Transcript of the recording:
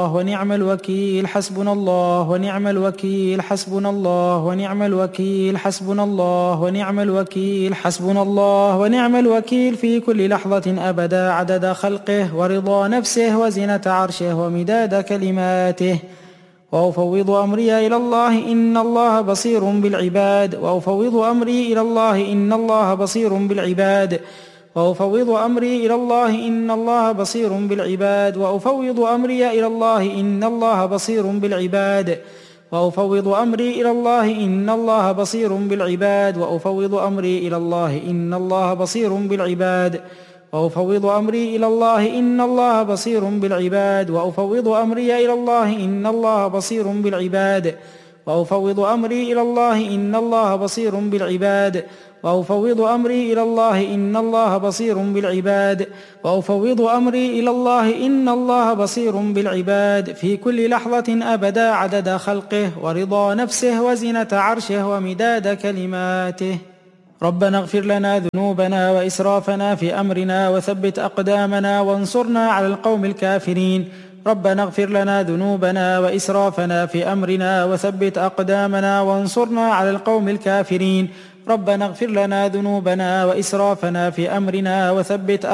الله ونعم الوكيل، حسبنا الله ونعم الوكيل، حسبنا الله ونعم الوكيل، حسبنا الله ونعم الوكيل، حسبنا الله ونعم الوكيل في كل لحظة أبدا عدد خلقه ورضا نفسه وزنة عرشه ومداد كلماته. وأفوض أمري إلى الله إن الله بصير بالعباد، وأفوض أمري إلى الله إن الله بصير بالعباد، وأفوض أمري إلى الله إن الله بصير بالعباد، وأفوض أمري إلى الله إن الله بصير بالعباد، وأفوض أمري إلى الله إن الله بصير بالعباد، وأفوض أمري إلى الله إن الله بصير بالعباد، وأفوض أمري إلى الله إن الله بصير بالعباد، وأفوض أمري إلى الله إن الله بصير بالعباد، وأفوض أمري إلى الله إن الله بصير بالعباد، وأفوض أمري إلى الله إن الله بصير بالعباد، وأفوض أمري إلى الله إن الله بصير بالعباد في كل لحظة أبدا عدد خلقه ورضا نفسه وزنة عرشه ومداد كلماته. ربنا اغفر لنا ذنوبنا وإسرافنا في أمرنا وثبت أقدامنا وانصرنا على القوم الكافرين. ربنا اغفر لنا ذنوبنا وإسرافنا في أمرنا وثبت أقدامنا وانصرنا على القوم الكافرين. ربنا اغفر لنا ذنوبنا وإسرافنا في أمرنا وثبت